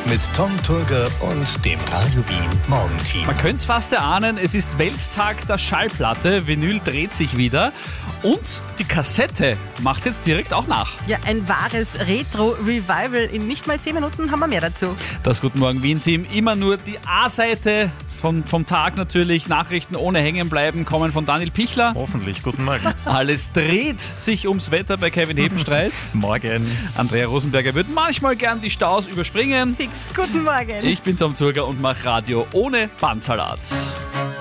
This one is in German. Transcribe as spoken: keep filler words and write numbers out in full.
mit Tom Turger und dem Radio Wien Morgenteam. Man könnte es fast erahnen, es ist Welttag der Schallplatte. Vinyl dreht sich wieder. Und die Kassette macht es jetzt direkt auch nach. Ja, ein wahres Retro-Revival. In nicht mal zehn Minuten haben wir mehr dazu. Das Guten Morgen Wien-Team. Immer nur die A-Seite vom, vom Tag natürlich. Nachrichten ohne hängen bleiben kommen von Daniel Pichler. Hoffentlich, guten Morgen. Alles dreht sich ums Wetter bei Kevin Hebenstreit. Morgen. Andrea Rosenberger wird manchmal gern die Staus überspringen. Fix, guten Morgen. Ich bin Tom Turger und mache Radio ohne Bandsalat.